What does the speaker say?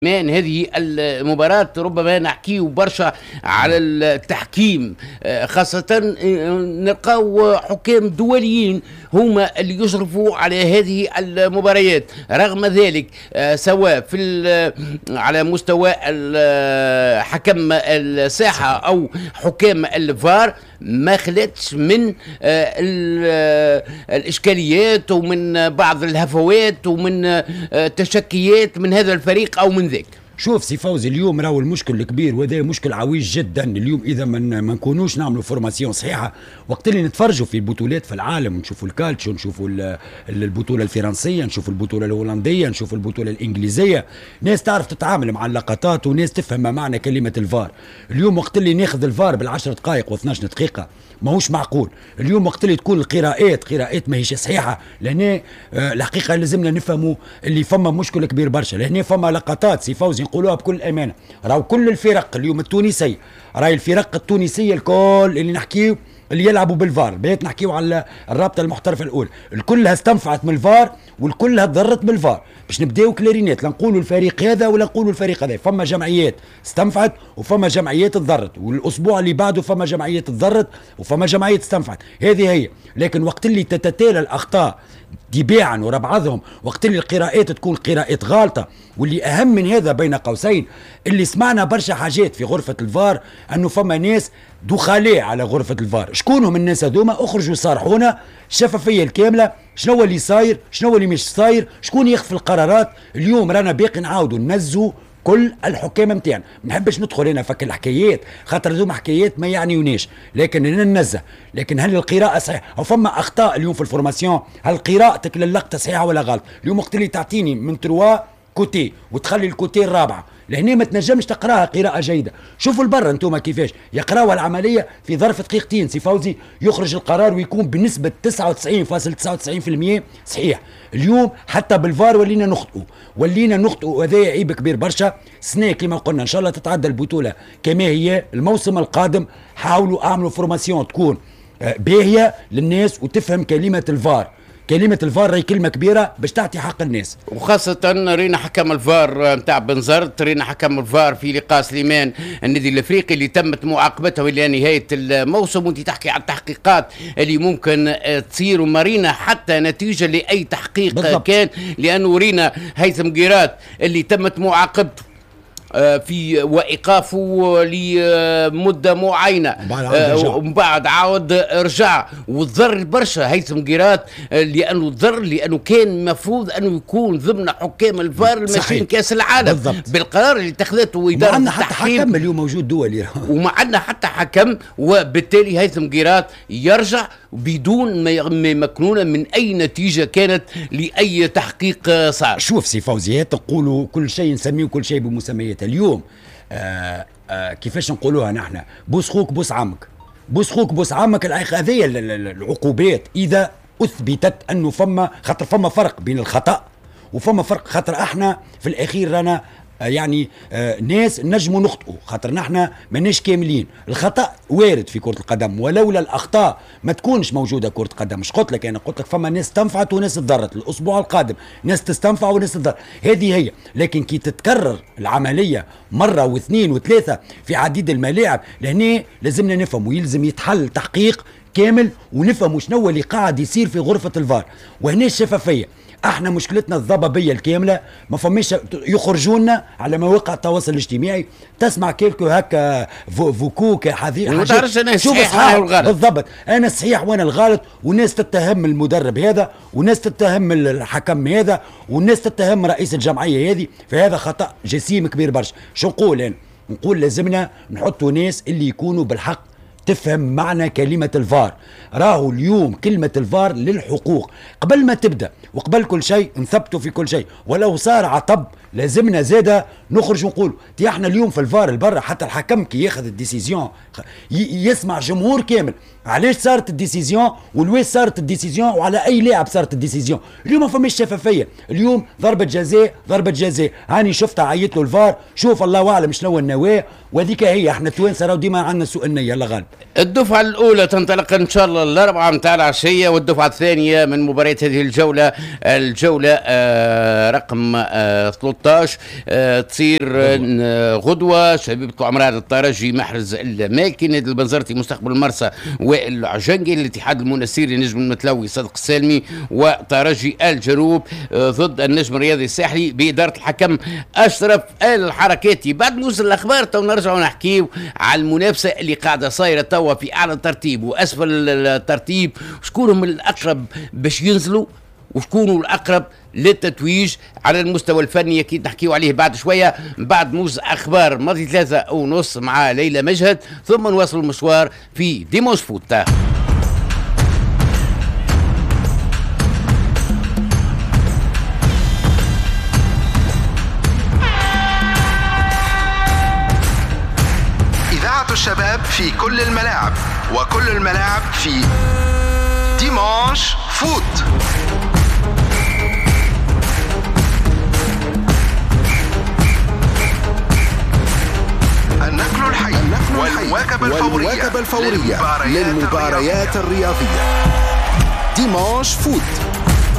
مان هذه المباراة ربما نحكيه برشا على التحكيم، خاصة نلقاو حكام دوليين هما اللي يشرفوا على هذه المباريات. رغم ذلك سواء في على مستوى حكم الساحة أو حكام الفار ما خلتش من الإشكاليات ومن بعض الهفوات ومن تشكيات من هذا الفريق أو من ذاك. شوف سي فوزي، اليوم راهو المشكل الكبير وهذا مشكل عويج جدا. اليوم اذا ما نكونوش نعملوا فورماسيون صحيحه وقت اللي نتفرجوا في البطولات في العالم، نشوفوا الكالتشو، نشوفوا البطوله الفرنسيه، نشوفوا البطوله الهولنديه، نشوفوا البطوله الانجليزيه، ناس تعرف تتعامل مع اللقطات وناس تفهم ما معنى كلمه الفار. اليوم وقت اللي ناخذ الفار بال10 دقائق و12 دقيقه ماهوش معقول. اليوم وقت اللي تكون القراءات ماهيش صحيحه، لهنا الحقيقه لازمنا نفهموا اللي فما مشكل كبير برشا. لهنا فما لقطات سي فوزي نقولوها بكل امانه، راهو كل الفرق اليوم التونسيه، راهي الفرق التونسيه الكل اللي نحكيو اللي يلعبوا بالفار، بيت نحكيو على الرابطه المحترفه الاولى، الكلها استنفعت من الفار والكلها تضرت بالفار. باش نبداو كلارينات، لا نقولوا الفريق هذا ولا نقولوا الفريق هذا، فما جمعيات استنفعت وفما جمعيات تضرت، والاسبوع اللي بعده فما جمعيات تضرت وفما جمعيات استنفعت. هذه هي. لكن وقت اللي تتتالى الاخطاء تباعا ورا بعضهم، وقت اللي القراءات تكون قراءات غالطه، واللي اهم من هذا بين قوسين اللي سمعنا برشا حاجات في غرفه الفار انه فما ناس دخلاء على غرفه الفار. شكونهم الناس هذوما؟ اخرجوا صارحونا الشفافيه الكامله، شنو اللي صاير، شنو اللي مش صاير، شكون يخفي القرارات. اليوم رانا باقي نعاودوا ننزوا كل الحكام نتاعنا. ما نحبش ندخل هنا فك الحكايات، خاطر هذوما حكايات ما يعنيوناش، لكن ننزه. لكن هل القراءة صحيحة أو فما أخطاء اليوم في الفورماسيون؟ هل قراءتك للقطة صحيحة ولا غلط؟ اليوم وقت اللي تعطيني من 3 كوتي وتخلي الكوتي الرابعة، لهنا ما تنجمش تقراها قراءة جيدة. شوفوا البر انتم كيفاش يقراوا العملية في ظرف دقيقتين سي فوزي، يخرج القرار ويكون بنسبة 99.99% صحيح. اليوم حتى بالفار ولينا نخطئوا وهذا عيب كبير برشا. سنة كما قلنا ان شاء الله تتعدى البطولة كما هي. الموسم القادم حاولوا اعملوا فورماسيون تكون باهية للناس وتفهم كلمة الفار. كلمة الفار هي كلمة كبيرة باش تعطي حق الناس، وخاصة رينا حكم الفار نتاع بنزرت، رينا حكم الفار في لقاء سليمان النادي الافريقي اللي تمت معاقبته الى نهاية الموسم، وانت تحكي على التحقيقات اللي ممكن تصير، وما رينا حتى نتيجة لأي تحقيق بالضبط. كان لأنه رينا هيثم قيرات اللي تمت معاقبته في وإيقافه لمدة معينة ومن بعد عاود رجع، وضر برشا هيثم قيرات لأنه كان مفروض أنه يكون ضمن حكام الفار الماشيين كأس العالم بالضبط. بالقرار اللاللي اتخذته إدارة التحكيم. حتى حكم اليوم موجود دولي وما عندنا حتى حكم، وبالتالي هيثم قيرات يرجع بدون ما يمكنونا من أي نتيجة كانت لأي تحقيق صار. شوف سي فوزي، تقولوا كل شيء نسميه كل شيء بمسمياته. اليوم كيفاش نقولوها نحن؟ بوس خوك بوس عمك، بوس خوك بوس عمك. هذه العقوبات إذا أثبتت أنه خاطر فما فرق بين الخطأ وفما فرق، خاطر احنا في الأخير رانا يعني ناس نجموا نخطئوا، خاطر نحن ماناش كاملين. الخطأ وارد في كرة القدم، ولولا الأخطاء ما تكونش موجودة كرة القدم. مش قلت لك؟ أنا قلت لك فما ناس استنفعت وناس تضرت. الأسبوع القادم ناس تستنفع وناس تضر، هذه هي. لكن كي تتكرر العملية مرة واثنين وثلاثة في عديد الملاعب، لهنا لازمنا نفهم ويلزم يتحل تحقيق كامل ونفهم شنو اللي قاعد يصير في غرفة الفار. وهنا الشفافية. احنا مشكلتنا الضبابيه الكامله، ما فماش يخرجونا على مواقع التواصل الاجتماعي تسمع كيلكو هكا فوكوك حديث شوف صحيح والغلط بالضبط. انا صحيح وانا الغلط، وناس تتهم المدرب هذا، وناس تتهم الحكم هذا، وناس تتهم رئيس الجمعيه هذه، فهذا خطا جسيم كبير برشا. شو نقول انا؟ نقول لازمنا نحطوا ناس اللي يكونوا بالحق تفهم معنى كلمة الفار. راهو اليوم كلمة الفار للحقوق. قبل ما تبدأ وقبل كل شيء نثبتوا في كل شيء، ولو صار عطب لازمنا زادة نخرج ونقول تي احنا اليوم في الفار البرة حتى الحكم كي ياخذ الديسيزيون يسمع جمهور كامل علاش صارت الديسيزيون والويش صارت الديسيزيون وعلى اي لاعب صارت الديسيزيون. اليوم ما فماش شفافيه. اليوم ضربه جزاء هاني شفتها عيط له الفار، شوف الله اعلم شنو النواه، وهذيك هي. احنا التوانسه راهو ديما عندنا سوء النيه. الله غالب. الدفعة الأولى تنطلق إن شاء الله الأربعاء متاع العشية، والدفعة الثانية من مباريات هذه الجولة رقم 13 تصير غدوة. شبيبة عمران الترجي محرز المالكي، نادي البنزرتي مستقبل المرسى والعجنقي، الاتحاد المنسيري نجم المتلوي صدق السالمي، وترجي الجنوب ضد النجم الرياضي الساحلي بإدارة الحكم أشرف الحركاتي. بعد نوصل الأخبار تو نرجعوا نحكيو على المنافسة اللي قاعدة صايرة توا في أعلى الترتيب وأسفل الترتيب، شكون هم الأقرب باش ينزلوا وشكونوا الأقرب للتتويج على المستوى الفني، أكيد نحكيو عليه بعد شوية بعد موز أخبار ماضي 3:30 مع ليلى مجهد، ثم نواصل المشوار في ديموس فوت. الشباب في كل الملاعب، وكل الملاعب في ديمانش فوت. النقل الحي والمواكبة الفورية للمباريات الرياضية. ديمانش فوت.